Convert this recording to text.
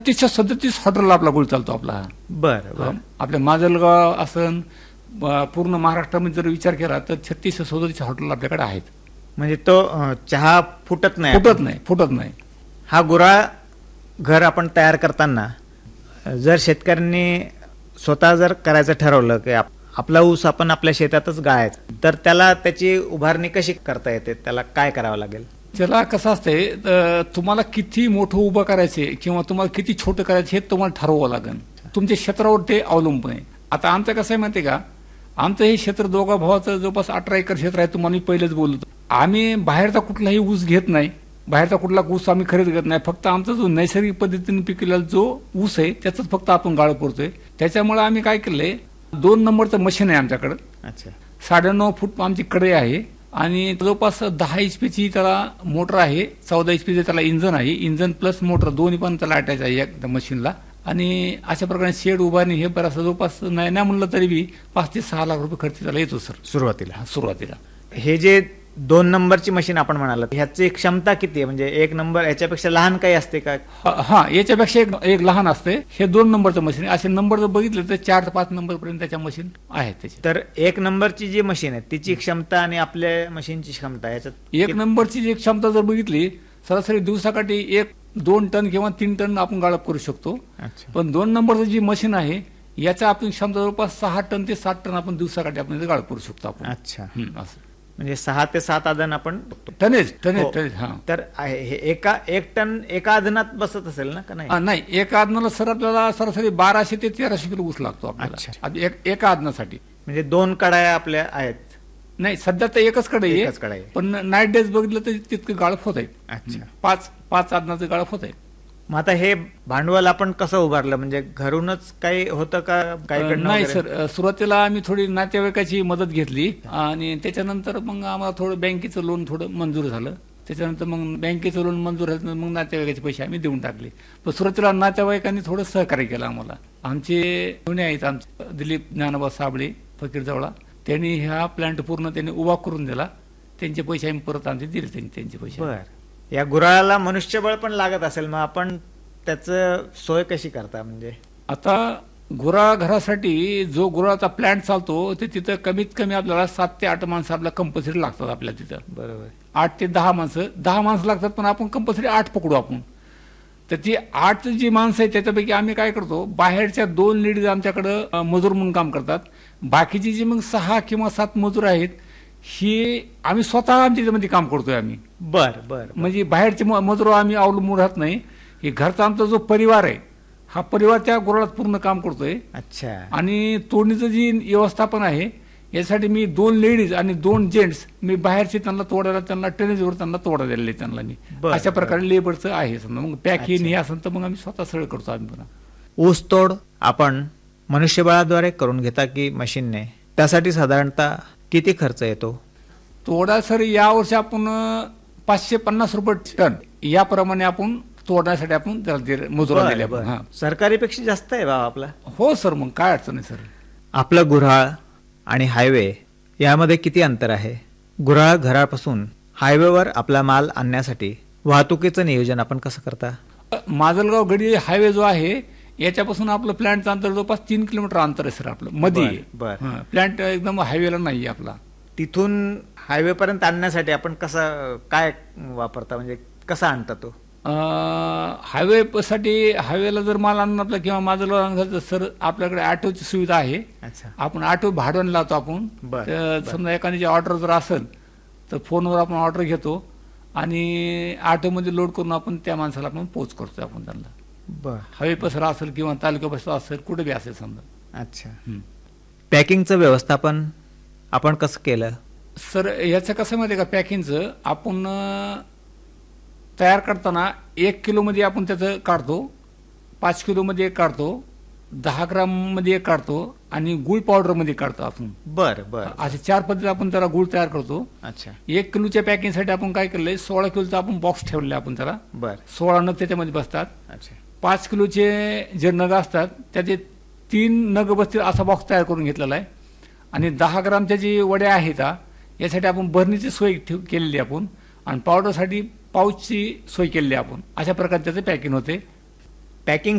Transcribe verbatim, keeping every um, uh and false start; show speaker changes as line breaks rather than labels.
छत्तीसशे सदतीस हॉटेलला आपला गुळ चालतो आपला.
बरं बरं.
आपल्या माजलगाव असन पूर्ण महाराष्ट्रामध्ये जर विचार केला तर छत्तीसशे सदतीस हॉटेल आपल्याकडे आहेत.
म्हणजे तो अं, चहा फुटत नाही
फुटत नाही फुटत नाही.
हा गुराळ घर आपण तयार करताना जर शेतकऱ्यांनी स्वतः जर करायचं ठरवलं की आप- आपला ऊस आपण आपल्या शेतातच गाळायचा, तर त्याला त्याची उभारणी कशी करता येते, त्याला काय करावं लागेल?
त्याला कसं असतंय, अं, तुम्हाला किती मोठं उभं करायचे किंवा तुम्हाला किती छोटं करायचं हे तुम्हाला ठरवावं लागेल. तुमच्या क्षेत्रावर ते अवलंबून आहे. आता आमचं कसं आहे माहिती आहे का, आमचं हे क्षेत्र दोघा भावाचं जवळपास अठरा एकर क्षेत्र आहे. तुम्हाला मी पहिलेच बोलतो, आम्ही बाहेरचा कुठलाही ऊस घेत नाही, बाहेरचा कुठला ऊस आम्ही खरेदी करत नाही. फक्त आमचा जो नैसर्गिक पद्धतीने पिकलेला जो ऊस आहे त्याचाच फक्त आपण गाळप करतोय. त्याच्यामुळे आम्ही काय केलंय, दोन नंबरचं मशीन आहे आमच्याकडे.
अच्छा.
साडेनऊ फूट आमची कडे आहे आणि जवळपास दहा एचपीची त्याला मोटर आहे, चौदा एचपीचं त्याला इंजन आहे. इंजन प्लस मोटर दोन्ही पण त्याला अटॅच आहे या मशीनला. आणि अशा प्रकारे शेड उभारणी हे बराच जवळपास नाही ना म्हणलं तरी बी पाच ते सहा लाख रुपये खर्च त्याला येतो सर
सुरुवातीला.
सुरुवातीला.
हे जे दोन नंबरची मशीन आपण म्हणाल, ह्याची क्षमता किती आहे? म्हणजे एक नंबर याच्यापेक्षा लहान काही असते का?
हा, याच्यापेक्षा एक एक लहान असते. हे दोन नंबरचं मशीन. असे नंबर जर बघितले तर चार ते पाच नंबर पर्यंत त्याच्या मशीन आहेत त्याची.
तर एक नंबरची जी मशीन आहे तिची क्षमता आणि आपल्या मशीनची क्षमता याच्यात
एक नंबरची जी क्षमता जर बघितली, सरासरी दिवसाकाठी एक दोन टन किंवा तीन टन आपण गाळप करू शकतो.
अच्छा.
पण दोन नंबरचं जी मशीन आहे याचा आपण क्षमता जवळपास सहा टन ते सात टन आपण दिवसाकाठी आपण गाळप करू शकतो आपण.
अच्छा.
हं, असं
म्हणजे सहा ते सात आदन आपण
टनेज टनेज
हो.
टनेज. हा
तर आहे हे एका एक टन एका आदनात बसत असेल ना का नाही?
हा, नाही, एका आदनाला सर आपल्याला सरासरी बाराशे ते तेराशे किलो ऊस लागतो आपल्याला.
अच्छा.
आता एक- एका आदनासाठी.
म्हणजे दोन कडाया आपल्या आहेत.
नाही, सध्या तर एकच कडे आहे,
एकच कढाई आहे.
पण नाईट डेज बघितलं तर तितकं गाळप होत आहे.
अच्छा.
पाच पाच आदनाचं गाळप होत आहे.
मग आता हे भांडवल आपण कसं उभारलं? म्हणजे घरूनच काही होतं का काही
नाही सर, सुरुवातीला आम्ही थोडी नातेवाईकाची मदत घेतली आणि त्याच्यानंतर मग आम्हाला थोडं बँकेचं लोन थोडं मंजूर झालं. त्याच्यानंतर मग बँकेचं लोन मंजूर झालं, मग नातेवाईकाचे पैसे आम्ही देऊन टाकले. पण सुरुवातीला नातेवाईकांनी थोडं सहकार्य केलं आम्हाला. आमचे पुणे आहेत, आमचे दिलीप ज्ञानोबा साबळे फकीरजवळा, त्यांनी हा प्लांट पूर्ण त्यांनी उभा करून दिला. त्यांचे पैसे आम्ही परत आमचे दिले त्यांनी त्यांचे पैसे.
बर. या गुराळाला मनुष्यबळ पण लागत असेल, मग आपण त्याचं सोय कशी करता? म्हणजे
आता गुराळ घरासाठी जो गुराळाचा प्लांट चालतो ते तिथं कमीत कमी आपल्याला सात ते आठ माणसं आपल्याला कंपल्सरी लागतात. आपल्याला तिथं
बरोबर
आठ ते दहा माणसं दहा माणसं लागतात, पण आपण कंपल्सरी आठ पकडू आपण. तर ती आठ जी माणसं आहेत त्याच्यापैकी आम्ही काय करतो, बाहेरच्या दोन लेडीज आमच्याकडं अं, मजूर म्हणून काम करतात. बाकीची जी मग सहा किंवा सात मजूर आहेत ही आम्ही स्वतः आमच्या त्याच्यामध्ये काम करतोय आम्ही.
बर बर.
म्हणजे बाहेरचे म- मजूर आम्ही अवलंबून राहत नाही. हे घरचा आमचा जो परिवार आहे हा परिवार त्या गुराळात पूर्ण काम करतोय.
अच्छा.
आणि तोडणीचं जी व्यवस्थापन आहे यासाठी मी दोन लेडीज आणि दोन जेंट्स मी बाहेरचे त्यांना तोडायला त्यांना टेरेसवर त्यांना तोडा दिलेले त्यांना मी.
बरं,
अशा प्रकारे
बरं.
लेबरचं आहे समजा. मग पॅकिंग
अच्छा.
हे असेल तर मग आम्ही स्वतः सगळं करतो आम्ही पुन्हा.
ऊस तोड आपण मनुष्यबळाद्वारे करून घेता की मशीनने? त्यासाठी साधारणतः किती खर्च येतो?
तोडा सर यावर्षी आपण अं, पाचशे पन्नास रुपये टन याप्रमाणे आपण तोडण्यासाठी आपण त्याला दिले- मजुरा दिल्या.
बरं,
हा.
बरं. सरकारीपेक्षा जास्त आहे भाव आपला.
हो सर, मग काय अडचण आहे सर.
आपलं गुऱ्हाळ आणि हायवे यामध्ये किती अंतर आहे? गुऱ्हाळ घरापासून हायवेवर आपला माल आणण्यासाठी वाहतुकीचं नियोजन आपण कसं करता?
माजलगाव गडी हायवे जो आहे याच्यापासून आपलं प्लांटचं अंतर जवळपास तीन किलोमीटर अंतर आहे सर आपलं मध्ये.
बर, बर.
प्लांट एकदम हायवेला नाही आपला.
तिथून हायवे पर्यंत आणण्यासाठी आपण कसं काय वापरता? म्हणजे कसा आणता तो?
हायवे साठी हायवेला जर माल आणून आपला किंवा माजलगाव आणलं तर सर आपल्याकडे ऑटोची सुविधा आहे.
अच्छा.
आपण ऑटो भाडवून लावतो आपण.
बर,
तर
बर.
समजा एखाद्याची ऑर्डर जर असेल तर फोनवर आपण ऑर्डर घेतो आणि ऑटोमध्ये लोड करून आपण त्या माणसाला आपण पोच करतो आपण त्यांना.
बर.
हवे पसरा असेल किंवा तालुका पसरा असेल कुठे बी असेल समजा.
अच्छा.
हं.
पॅकिंगचं व्यवस्थापन आपण कसं केलं?
सर याचं कसं माहिती आहे का, पॅकिंगचं आपण अं, तयार करताना एक किलोमध्ये आपण त्याचं काढतो, पाच किलोमध्ये एक काढतो, दहा ग्राममध्ये एक काढतो आणि गुळ पावडरमध्ये काढतो आपण.
बर बर.
असे चार पद्धती आपण त्याला गुळ तयार करतो.
अच्छा.
एक किलोच्या पॅकिंगसाठी आपण काय केलंय, सोळा किलोचा आपण बॉक्स ठेवलेला आपण त्याला.
बर.
सोळा नग त्याच्यामध्ये बसतात.
अच्छा.
पाच किलोचे जे नग असतात त्याचे तीन नग बसतील असा बॉक्स तयार करून घेतलेला आहे. आणि दहा ग्रामच्या जी वड्या आहेत हा, यासाठी आपण भरणीची सोय ठेव केलेली आपण आणि पावडरसाठी पाऊचची सोय केलेली आपण. अशा प्रकारे त्याचं पॅकिंग होते.
पॅकिंग